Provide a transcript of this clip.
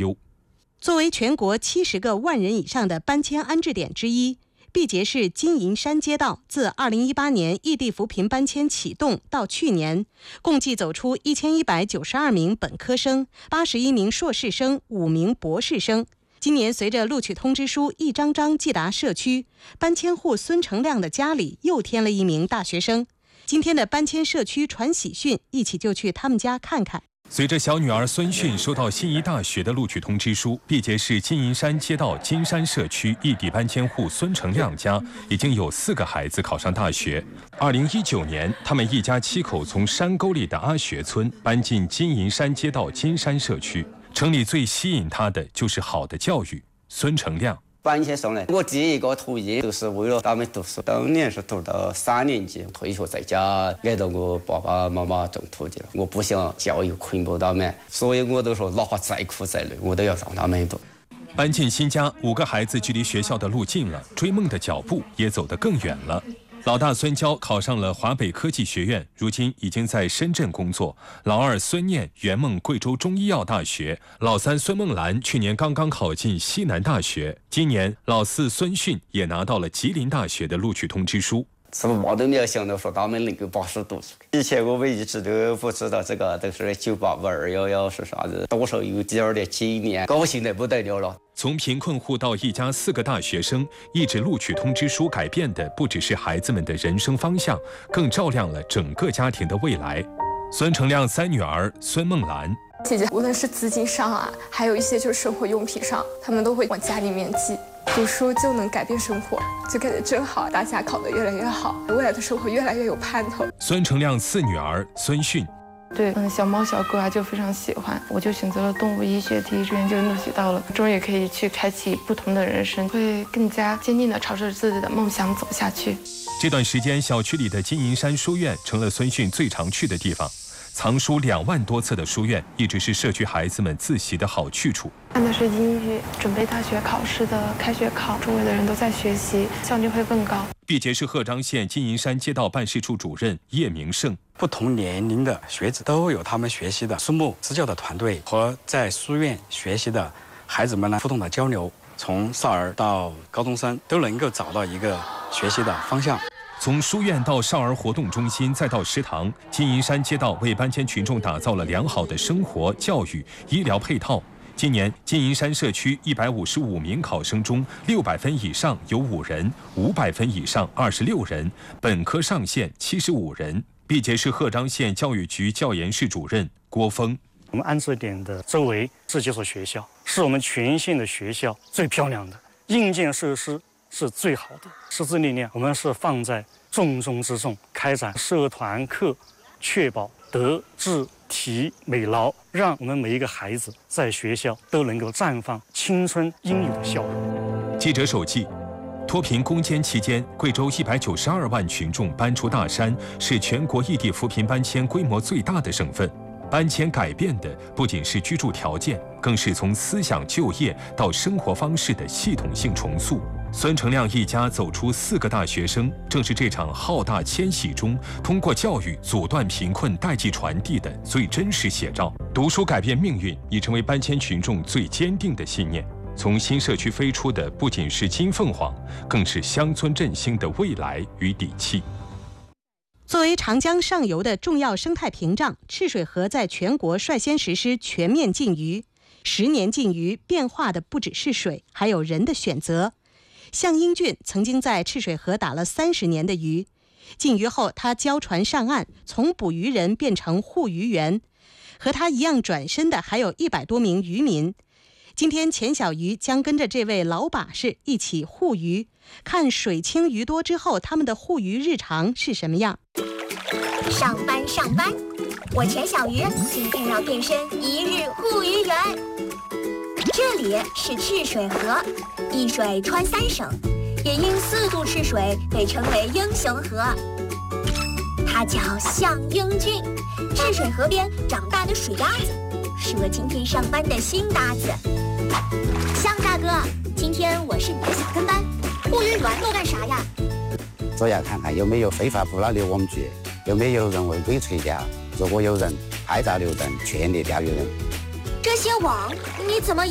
忧。 作为全国70个万人以上的搬迁安置点之一，毕节市金银山街道自2018年异地扶贫搬迁启动到去年，共计走出1192名本科生、81名硕士生、5名博士生。今年随着录取通知书一张张寄达社区，搬迁户孙成亮的家里又添了一名大学生。今天的搬迁社区传喜讯，一起就去他们家看看。 随着小女儿孙迅收到心仪大学的录取通知书，毕节市金银山街道金山社区异地搬迁户孙成亮家已经有4个孩子考上大学。2019年，他们一家7口从山沟里的阿学村搬进金银山街道金山社区。城里最吸引他的就是好的教育。孙成亮搬迁上来，我第一个途径就是为了他们读书。当年是读到3年级，退学在家，挨到我爸爸妈妈种土地了。我不想教育捆绑他们，所以我都说哪怕再苦再累，我都要让他们读。 搬进新家，5个孩子距离学校的路近了，追梦的脚步也走得更远了。老大孙娇考上了华北科技学院，如今已经在深圳工作。老二孙念圆梦贵州中医药大学，老三孙梦兰去年刚刚考进西南大学，今年老四孙迅也拿到了吉林大学的录取通知书。 什么都没有想到说他们能够把书读出来。以前我们一直都不知道这个都是985-211是啥子，多少有12的今年，高兴得不得了了。 从贫困户到一家4个大学生，一纸录取通知书改变的不只是孩子们的人生方向，更照亮了整个家庭的未来。孙成亮3女儿孙梦兰， 姐姐无论是资金上啊，还有一些就是生活用品上，他们都会往家里面寄。读书就能改变生活，就感觉真好，大家考得越来越好，未来的生活越来越有盼头。 孙成亮4女儿孙迅， 对，小猫小狗啊就非常喜欢，我就选择了动物医学，第一志愿就录取到了，终于可以去开启不同的人生，会更加坚定地朝着自己的梦想走下去。 这段时间，小区里的金银山书院成了孙迅最常去的地方。藏书2万多册的书院，一直是社区孩子们自习的好去处。 看的是英语，准备大学考试的开学考，周围的人都在学习，效率会更高。 毕节市鹤岗县金银山街道办事处主任叶明胜， 不同年龄的学子都有他们学习的书目支教的团队和在书院学习的孩子们呢互动的交流，从少儿到高中生都能够找到一个学习的方向。 从书院到少儿活动中心，再到食堂，金银山街道为搬迁群众打造了良好的生活、教育、医疗配套。今年金银山社区155名考生中，600分以上有5人，500分以上26人，本科上线75人。毕节市鹤岗县教育局教研室主任郭峰， 我们安置点的周围这几所学校是我们全县的学校最漂亮的，硬件设施是最好的，师资力量我们是放在重中之重，开展社团课，确保德智体美劳，让我们每一个孩子在学校都能够绽放青春应有的笑容。 记者手记，脱贫攻坚期间，贵州192万群众搬出大山，是全国异地扶贫搬迁规模最大的省份。搬迁改变的不仅是居住条件，更是从思想、就业到生活方式的系统性重塑。孙成亮一家走出4个大学生，正是这场浩大迁徙中通过教育阻断贫困代际传递的最真实写照。读书改变命运已成为搬迁群众最坚定的信念。从新社区飞出的不仅是金凤凰，更是乡村振兴的未来与底气。 作为长江上游的重要生态屏障，赤水河在全国率先实施全面禁渔。10年禁渔，变化的不只是水，还有人的选择。向英俊曾经在赤水河打了30年的鱼，禁渔后他交船上岸，从捕鱼人变成护渔员。和他一样转身的还有100多名渔民。今天钱小鱼将跟着这位老把式一起护渔，看水清鱼多之后他们的护渔日常是什么样。 上班，我钱小鱼今天要变身一日护渔员。这里是赤水河，一水穿3省，也因4渡赤水被称为英雄河。他叫向英俊，赤水河边长大的水鸭子，是我今天上班的新搭子。向大哥，今天我是你的小跟班，护渔员都干啥呀？ 主要看看有没有非法捕捞流网具，有没有人违规垂钓，如果有人拍照留证，全力钓鱼人。 这些网你怎么